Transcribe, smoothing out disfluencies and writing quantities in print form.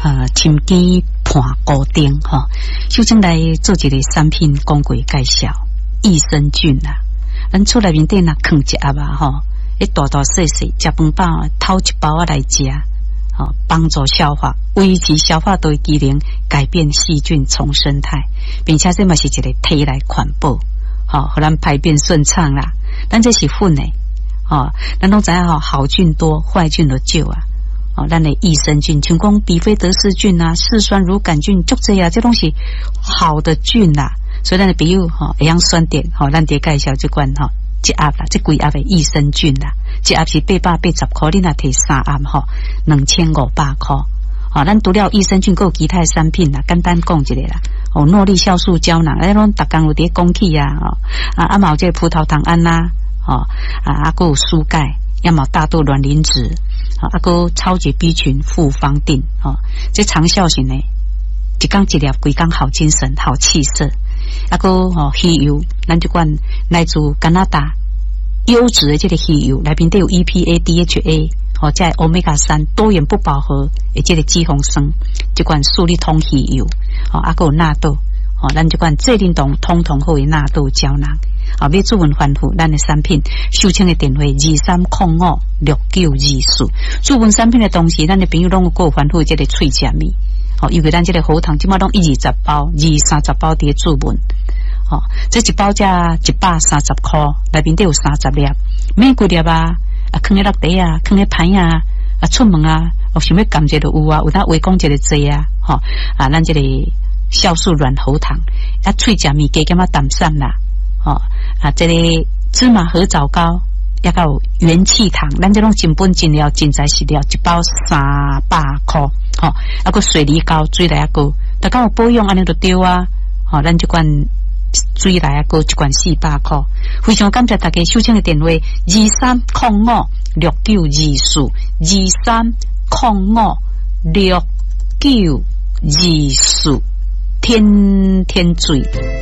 深基盘高丁哈，首先来做一个产品讲过介绍，益生菌啊，咱厝内面底若放一盒啊吼，一大大细细食饭饱偷一包啊来食，哦，帮助消化，维持消化道机能，改变细菌重生态，并且这嘛是一个体内环保，好，互咱排便顺畅啦。咱这是粉诶，哦，咱拢知影吼，好菌多，坏菌就少啊。哦，咱的益生菌，像讲比菲德氏菌啊、嗜酸乳杆菌，足侪啊，这东西好的菌啦。所以咱的朋友吼，会用酸点吼，咱得介绍这款吼，一盒啦，这几盒的益生菌啦，一盒是880块，你若摕3盒吼，2500块。哦，咱除了益生菌，还有其他的产品啦，简单讲一个啦。哦，诺丽酵素胶囊，咱拢逐工有伫讲起啊，哦，啊嘛有这葡萄糖胺啦，哦，还有蔬钙，要么大豆卵磷脂。啊，个超级 B 群复方定哦，这长效型呢，一缸一粒，规缸好精神、好气色。啊个哦，鱼油，咱这款来自加拿大优质的这个鱼油，内面都有 EPA、DHA， 哦，在 Omega-3多元不饱和的这个脂肪酸，这款素力通鱼油，哦，啊个有纳豆，哦，咱这款这运动通好的纳豆胶囊。啊，要主文反复咱的产品，收听的电话23056924。主文产品的同时，咱的朋友拢有反复这个脆食米，哦，因为咱这个喉糖即马拢120包、230包伫主文，哦，这一包价130块，内面都有30粒，每几粒啊，放喺落地啊，放喺盘啊，出门啊，想要感觉就有啊，有当围攻一个济啊，吼，啊，咱这个酵素软喉糖，脆食米加减啊淡散啦。哦，这个芝麻合枣糕，也有元气糖，咱这种真本真料真材实料，一包300块。哦，个水梨膏水来个，大家有保养安尼就对啊。哦，咱这款水来个一罐400块，非常感谢大家收听的电话23056924，23056924，天天水。